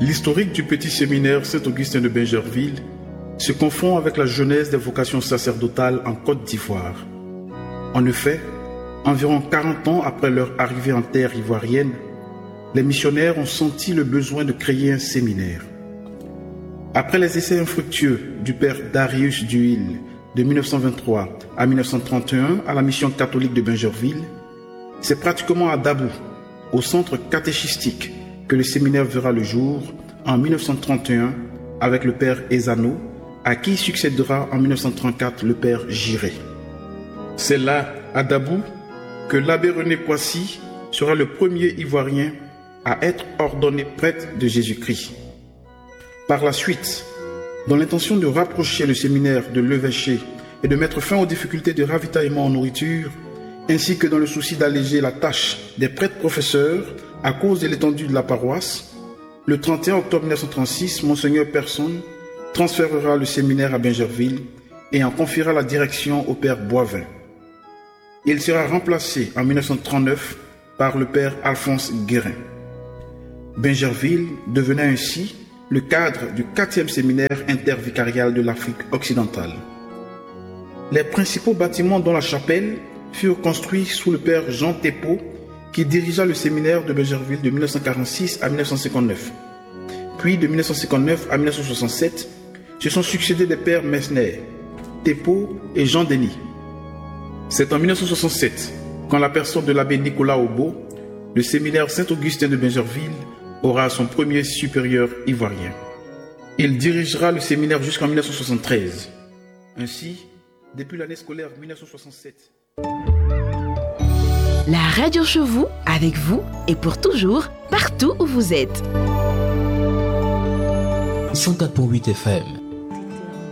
L'historique du petit séminaire Saint-Augustin de Bingerville se confond avec la jeunesse des vocations sacerdotales en Côte d'Ivoire. En effet, environ 40 ans après leur arrivée en terre ivoirienne, les missionnaires ont senti le besoin de créer un séminaire. Après les essais infructueux du père Darius Duhil de 1923 à 1931 à la mission catholique de Bingerville, c'est pratiquement à Dabou, au centre catéchistique, que le séminaire verra le jour en 1931 avec le père Ezano, à qui succédera en 1934 le père Giré. C'est là, à Dabou, que l'abbé René Poissy sera le premier Ivoirien à être ordonné prêtre de Jésus-Christ. Par la suite, dans l'intention de rapprocher le séminaire de l'évêché et de mettre fin aux difficultés de ravitaillement en nourriture, ainsi que dans le souci d'alléger la tâche des prêtres professeurs à cause de l'étendue de la paroisse, le 31 octobre 1936, Monseigneur Personne transférera le séminaire à Bingerville et en confiera la direction au père Boivin. Il sera remplacé en 1939 par le père Alphonse Guérin. Bingerville devenait ainsi le cadre du 4e séminaire intervicarial de l'Afrique occidentale. Les principaux bâtiments dont la chapelle furent construits sous le père Jean Thépaut, qui dirigea le séminaire de Bingerville de 1946 à 1959. Puis de 1959 à 1967, se sont succédés les pères Messner, Thépaut et Jean Denis. C'est en 1967, qu'en la personne de l'abbé Nicolas Aubeau, le séminaire Saint-Augustin de Bingerville aura son premier supérieur ivoirien. Il dirigera le séminaire jusqu'en 1973. Ainsi, depuis l'année scolaire 1967. La radio chez vous, avec vous et pour toujours, partout où vous êtes. 104.8 FM.